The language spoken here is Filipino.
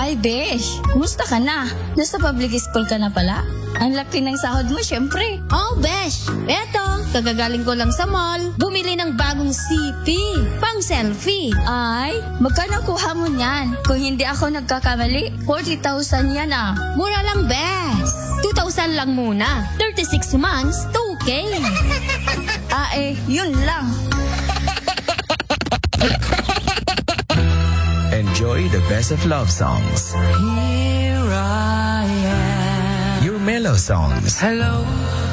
Ay, besh, kumusta ka na? Nasa public school ka na pala? Ang laki ng sahod mo, syempre. Oh, besh, eto, kagagaling ko lang sa mall. Bumili ng bagong CP, pang selfie. Ay, magkano kuha mo niyan? Kung hindi ako nagkakamali, 40,000 yan ah. Mura lang, besh. 2,000 lang muna. 36 months, 2K. Yun lang. Enjoy the best of love songs. Here I am. Your mellow songs. Hello.